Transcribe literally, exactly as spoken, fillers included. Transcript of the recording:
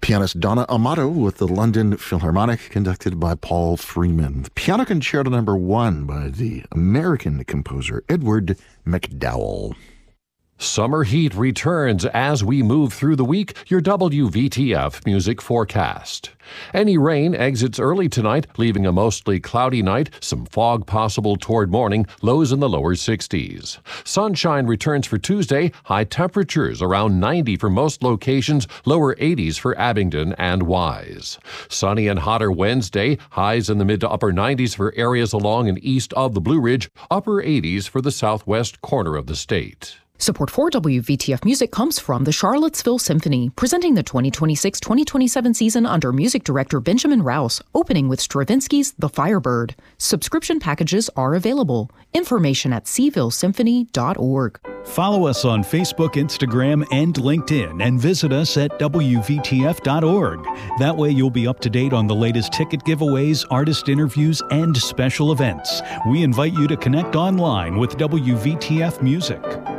Pianist Donna Amato with the London Philharmonic, conducted by Paul Freeman. The Piano Concerto Number One by the American composer Edward MacDowell. Summer heat returns as we move through the week. Your W V T F music forecast. Any rain exits early tonight, leaving a mostly cloudy night. Some fog possible toward morning, lows in the lower sixties. Sunshine returns for Tuesday, high temperatures around ninety for most locations, lower eighties for Abingdon and Wise. Sunny and hotter Wednesday, highs in the mid to upper nineties for areas along and east of the Blue Ridge, upper eighties for the southwest corner of the state. Support for W V T F Music comes from the Charlottesville Symphony, presenting the twenty twenty-six twenty twenty-seven season under music director Benjamin Rouse, opening with Stravinsky's The Firebird. Subscription packages are available. Information at seville symphony dot org. Follow us on Facebook, Instagram, and LinkedIn, and visit us at W V T F dot org. That way you'll be up to date on the latest ticket giveaways, artist interviews, and special events. We invite you to connect online with W V T F Music.